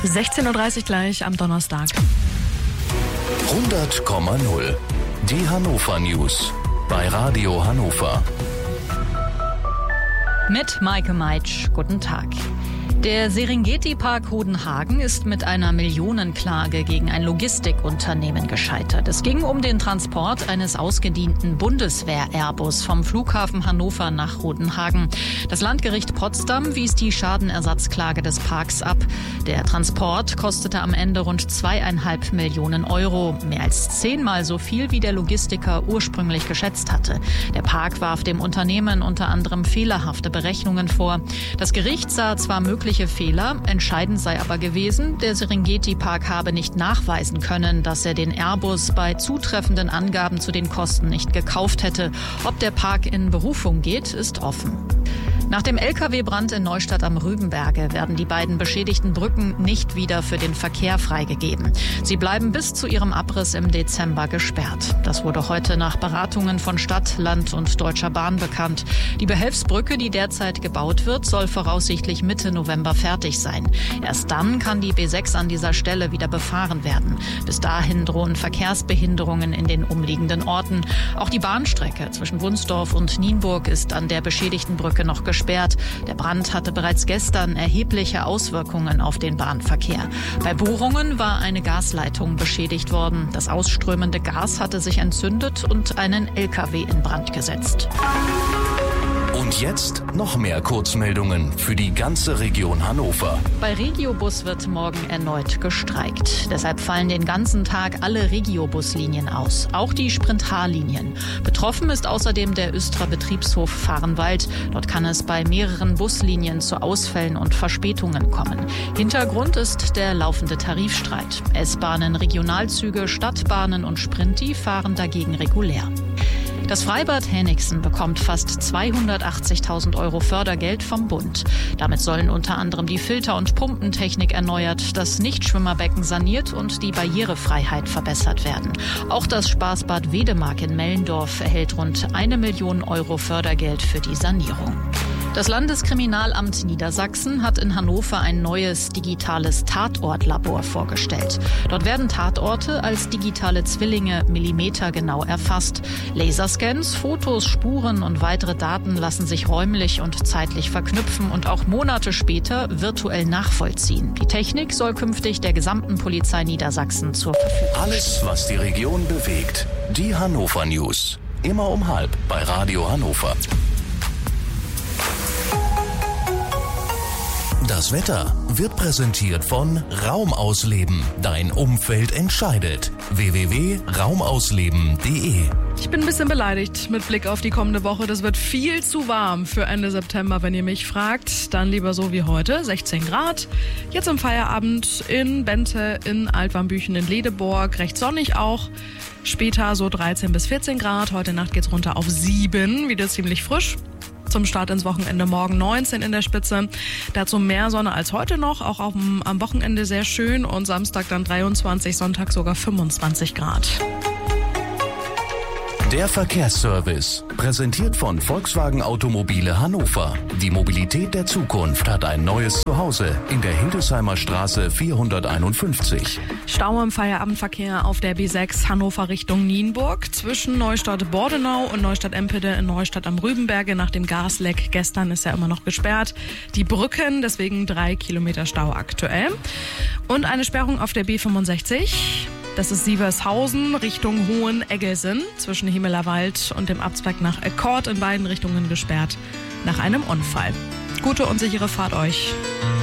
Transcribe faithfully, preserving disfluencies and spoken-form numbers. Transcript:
sechzehn Uhr dreißig gleich am Donnerstag. hundert Komma null. Die Hannover News bei Radio Hannover. Mit Maike Meitsch. Guten Tag. Der Serengeti-Park Hodenhagen ist mit einer Millionenklage gegen ein Logistikunternehmen gescheitert. Es ging um den Transport eines ausgedienten Bundeswehr-Airbus vom Flughafen Hannover nach Hodenhagen. Das Landgericht Potsdam wies die Schadenersatzklage des Parks ab. Der Transport kostete am Ende rund zweieinhalb Millionen Euro, mehr als zehnmal so viel, wie der Logistiker ursprünglich geschätzt hatte. Der Park warf dem Unternehmen unter anderem fehlerhafte Berechnungen vor. Das Gericht sah zwar mögliche Fehler, entscheidend sei aber gewesen, der Serengeti-Park habe nicht nachweisen können, dass er den Airbus bei zutreffenden Angaben zu den Kosten nicht gekauft hätte. Ob der Park in Berufung geht, ist offen. Nach dem L K W-Brand in Neustadt am Rübenberge werden die beiden beschädigten Brücken nicht wieder für den Verkehr freigegeben. Sie bleiben bis zu ihrem Abriss im Dezember gesperrt. Das wurde heute nach Beratungen von Stadt, Land und Deutscher Bahn bekannt. Die Behelfsbrücke, die derzeit gebaut wird, soll voraussichtlich Mitte November fertig sein. Erst dann kann die B sechs an dieser Stelle wieder befahren werden. Bis dahin drohen Verkehrsbehinderungen in den umliegenden Orten. Auch die Bahnstrecke zwischen Wunsdorf und Nienburg ist an der beschädigten Brücke noch gesperrt. Gesperrt. Der Brand hatte bereits gestern erhebliche Auswirkungen auf den Bahnverkehr. Bei Bohrungen war eine Gasleitung beschädigt worden. Das ausströmende Gas hatte sich entzündet und einen L K W in Brand gesetzt. Und jetzt noch mehr Kurzmeldungen für die ganze Region Hannover. Bei Regiobus wird morgen erneut gestreikt. Deshalb fallen den ganzen Tag alle Regiobuslinien aus, auch die Sprint-H-Linien. Betroffen ist außerdem der Östra Betriebshof Vahrenwald. Dort kann es bei mehreren Buslinien zu Ausfällen und Verspätungen kommen. Hintergrund ist der laufende Tarifstreit. S-Bahnen, Regionalzüge, Stadtbahnen und Sprinti fahren dagegen regulär. Das Freibad Henningsen bekommt fast zweihundertachtzigtausend Euro Fördergeld vom Bund. Damit sollen unter anderem die Filter- und Pumpentechnik erneuert, das Nichtschwimmerbecken saniert und die Barrierefreiheit verbessert werden. Auch das Spaßbad Wedemark in Mellendorf erhält rund eine Million Euro Fördergeld für die Sanierung. Das Landeskriminalamt Niedersachsen hat in Hannover ein neues digitales Tatortlabor vorgestellt. Dort werden Tatorte als digitale Zwillinge millimetergenau erfasst. Laserscans, Fotos, Spuren und weitere Daten lassen sich räumlich und zeitlich verknüpfen und auch Monate später virtuell nachvollziehen. Die Technik soll künftig der gesamten Polizei Niedersachsen zur Verfügung stehen. Alles, was die Region bewegt. Die Hannover News. Immer um halb bei Radio Hannover. Das Wetter wird präsentiert von Raumausleben. Dein Umfeld entscheidet. w w w punkt raumausleben punkt de. Ich bin ein bisschen beleidigt mit Blick auf die kommende Woche. Das wird viel zu warm für Ende September, wenn ihr mich fragt. Dann lieber so wie heute, sechzehn Grad. Jetzt im Feierabend in Bente, in Altwarmbüchen, in Ledeborg. Recht sonnig auch. Später so dreizehn bis vierzehn Grad. Heute Nacht geht's runter auf sieben. Wieder ziemlich frisch. Zum Start ins Wochenende morgen neunzehn in der Spitze. Dazu mehr Sonne als heute noch. Auch auf dem, am Wochenende sehr schön. Und Samstag dann dreiundzwanzig, Sonntag sogar fünfundzwanzig Grad. Der Verkehrsservice, präsentiert von Volkswagen Automobile Hannover. Die Mobilität der Zukunft hat ein neues Zuhause in der Hildesheimer Straße vierhunderteinundfünfzig. Stau im Feierabendverkehr auf der B sechs Hannover Richtung Nienburg zwischen Neustadt-Bordenau und Neustadt-Empede in Neustadt am Rübenberge. Nach dem Gasleck gestern ist ja immer noch gesperrt. Die Brücken, deswegen drei Kilometer Stau aktuell. Und eine Sperrung auf der B fünfundsechzig. Das ist Sievershausen Richtung Hoheneggelsen zwischen Himmelerwald und dem Abzweig nach Ekkord in beiden Richtungen gesperrt nach einem Unfall. Gute und sichere Fahrt euch.